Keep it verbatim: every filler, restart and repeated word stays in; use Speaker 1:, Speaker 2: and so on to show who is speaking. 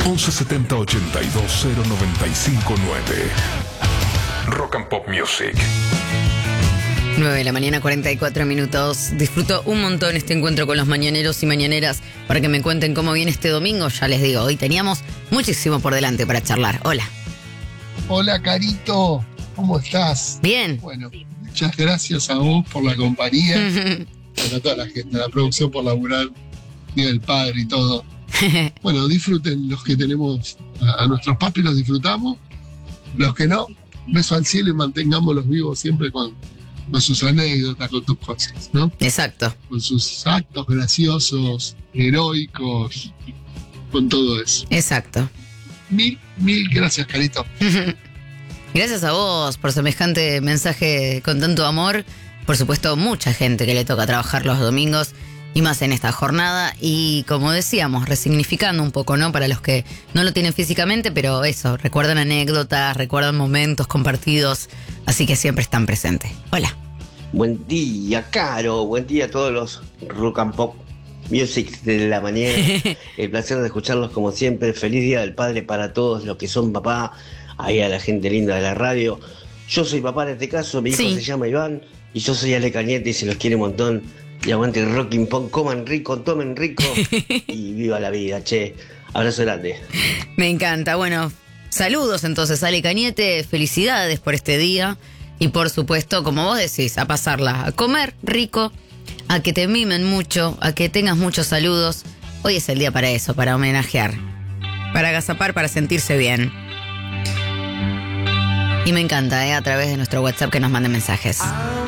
Speaker 1: once setenta ochenta y dos cero noventa y cinco nueve. Rock and Pop Music.
Speaker 2: nueve de la mañana, cuarenta y cuatro minutos. Disfruto un montón este encuentro con los mañaneros y mañaneras para que me cuenten cómo viene este domingo. Ya les digo, hoy teníamos muchísimo por delante para charlar. Hola.
Speaker 3: Hola, Carito. ¿Cómo estás?
Speaker 2: Bien.
Speaker 3: Bueno, muchas gracias a vos por la compañía. Bueno, a toda la gente, a la producción por laburar, Día del Padre y todo. Bueno, disfruten los que tenemos a, a nuestros papis, los disfrutamos. Los que no, beso al cielo y mantengámoslos vivos siempre con, con sus anécdotas, con tus cosas, ¿no?
Speaker 2: Exacto.
Speaker 3: Con sus actos graciosos, heroicos, con todo eso.
Speaker 2: Exacto.
Speaker 3: Mil, mil gracias, Carito.
Speaker 2: Gracias a vos por semejante mensaje con tanto amor. Por supuesto, mucha gente que le toca trabajar los domingos y más en esta jornada. Y como decíamos, resignificando un poco, ¿no? Para los que no lo tienen físicamente, pero eso, recuerdan anécdotas, recuerdan momentos compartidos, así que siempre están presentes. Hola.
Speaker 4: Buen día, Caro. Buen día a todos los Rock and Pop Music de la mañana. El placer de escucharlos como siempre. Feliz Día del Padre para todos los que son papá. Ahí a la gente linda de la radio. Yo soy papá en este caso, mi hijo
Speaker 2: Sí.
Speaker 4: se llama Iván y yo soy Ale Cañete y se los quiere un montón. Y aguante el Rocking Pop, coman rico, tomen rico y viva la vida, che. Abrazo grande.
Speaker 2: Me encanta. Bueno, saludos entonces, Ale Cañete. Felicidades por este día. Y por supuesto, como vos decís, a pasarla, a comer rico, a que te mimen mucho, a que tengas muchos saludos. Hoy es el día para eso, para homenajear, para agazapar, para sentirse bien. Y me encanta, ¿eh? A través de nuestro WhatsApp que nos manden mensajes.